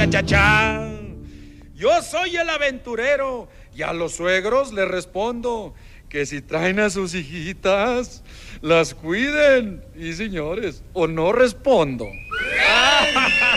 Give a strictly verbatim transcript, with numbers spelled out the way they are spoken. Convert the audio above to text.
Cha, cha. Yo soy el aventurero y a los suegros les respondo que si traen a sus hijitas, las cuiden. Y señores, o no respondo.